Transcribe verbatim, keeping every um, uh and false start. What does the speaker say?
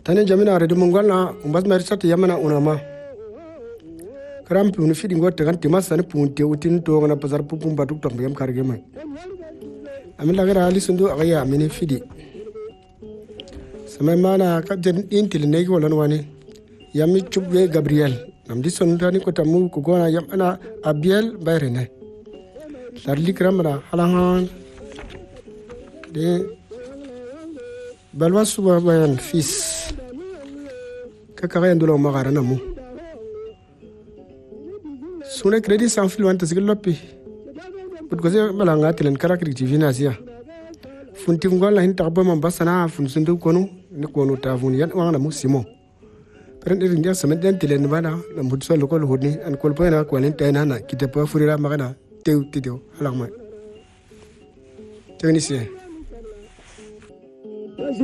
tane jamina redu mungwana umbas mersat yamana unama karam pu ni fidi ngote kan timasa ni punte utin to ngana pasar pupum batuk tom yam karge mai amin lagara ali sundu agaya amini fidi samay mana kapten intil ne ko lan wani yami chubwe gabriel namdi sondani ko tamu ko gona yam ana abiel bayrene larli kramra halahan de balwa suba bayan fils kakare ndulo magara namu sune credit sans fil wanta sigil loppi but ko se malanga telen karakri tivina sia funti ngola hin taqba man basana fun sundu konu ni konu ta fun yan wanga mu simo pren irin dia samen den telen bana na mud so lokol hodni an kol pena ko len tayna na kite pa furira magana tew tido halakma technicien